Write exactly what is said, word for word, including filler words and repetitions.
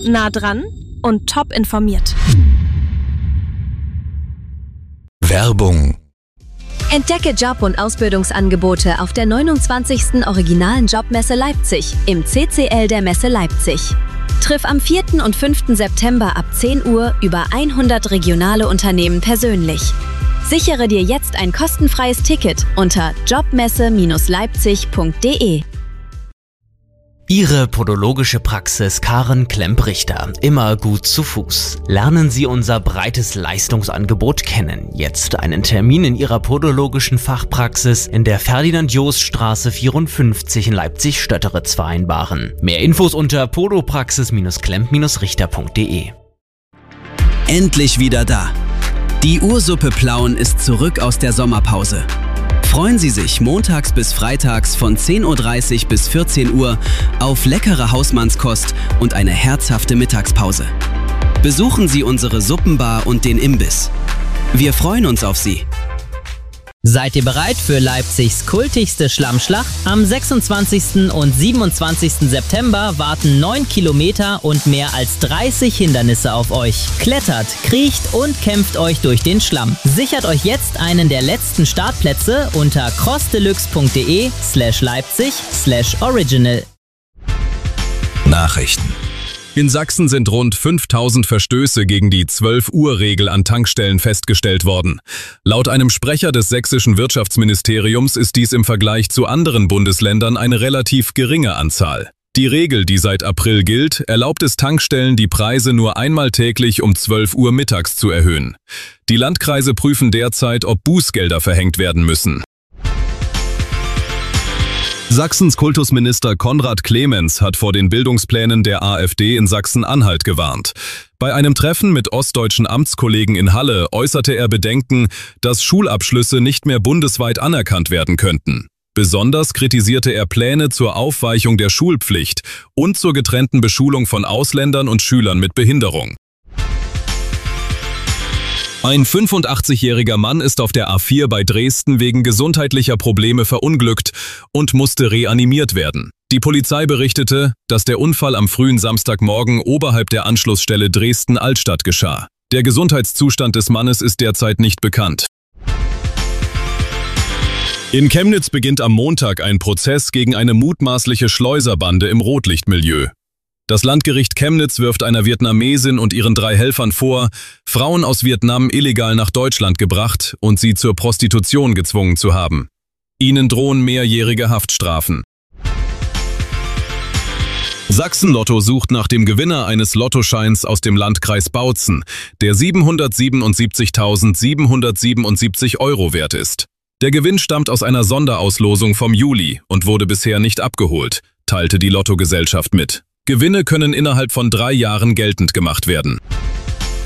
nah dran und top informiert. Werbung. Entdecke Job- und Ausbildungsangebote auf der neunundzwanzigsten Originalen Jobmesse Leipzig im C C L der Messe Leipzig. Triff am vierten und fünften September ab zehn Uhr über hundert regionale Unternehmen persönlich. Sichere dir jetzt ein kostenfreies Ticket unter jobmesse Bindestrich leipzig punkt de. Ihre podologische Praxis Karen Klemp-Richter. Immer gut zu Fuß. Lernen Sie unser breites Leistungsangebot kennen. Jetzt einen Termin in Ihrer podologischen Fachpraxis in der Ferdinand-Jost-Straße vierundfünfzig in Leipzig-Stötteritz vereinbaren. Mehr Infos unter podopraxis Bindestrich klemp Bindestrich richter punkt de. Endlich wieder da. Die Ursuppe Plauen ist zurück aus der Sommerpause. Freuen Sie sich montags bis freitags von zehn Uhr dreißig bis vierzehn Uhr auf leckere Hausmannskost und eine herzhafte Mittagspause. Besuchen Sie unsere Suppenbar und den Imbiss. Wir freuen uns auf Sie. Seid ihr bereit für Leipzigs kultigste Schlammschlacht? Am sechsundzwanzigsten und siebenundzwanzigsten September warten neun Kilometer und mehr als dreißig Hindernisse auf euch. Klettert, kriecht und kämpft euch durch den Schlamm. Sichert euch jetzt einen der letzten Startplätze unter crossdeluxe punkt de slash leipzig slash original. Nachrichten. In Sachsen sind rund fünftausend Verstöße gegen die zwölf Uhr Regel an Tankstellen festgestellt worden. Laut einem Sprecher des sächsischen Wirtschaftsministeriums ist dies im Vergleich zu anderen Bundesländern eine relativ geringe Anzahl. Die Regel, die seit April gilt, erlaubt es Tankstellen, die Preise nur einmal täglich um zwölf Uhr mittags zu erhöhen. Die Landkreise prüfen derzeit, ob Bußgelder verhängt werden müssen. Sachsens Kultusminister Konrad Clemens hat vor den Bildungsplänen der AfD in Sachsen-Anhalt gewarnt. Bei einem Treffen mit ostdeutschen Amtskollegen in Halle äußerte er Bedenken, dass Schulabschlüsse nicht mehr bundesweit anerkannt werden könnten. Besonders kritisierte er Pläne zur Aufweichung der Schulpflicht und zur getrennten Beschulung von Ausländern und Schülern mit Behinderung. Ein fünfundachtzigjähriger Mann ist auf der A vier bei Dresden wegen gesundheitlicher Probleme verunglückt und musste reanimiert werden. Die Polizei berichtete, dass der Unfall am frühen Samstagmorgen oberhalb der Anschlussstelle Dresden-Altstadt geschah. Der Gesundheitszustand des Mannes ist derzeit nicht bekannt. In Chemnitz beginnt am Montag ein Prozess gegen eine mutmaßliche Schleuserbande im Rotlichtmilieu. Das Landgericht Chemnitz wirft einer Vietnamesin und ihren drei Helfern vor, Frauen aus Vietnam illegal nach Deutschland gebracht und sie zur Prostitution gezwungen zu haben. Ihnen drohen mehrjährige Haftstrafen. Sachsen-Lotto sucht nach dem Gewinner eines Lottoscheins aus dem Landkreis Bautzen, der siebenhundertsiebenundsiebzigtausendsiebenhundertsiebenundsiebzig Euro wert ist. Der Gewinn stammt aus einer Sonderauslosung vom Juli und wurde bisher nicht abgeholt, teilte die Lottogesellschaft mit. Gewinne können innerhalb von drei Jahren geltend gemacht werden.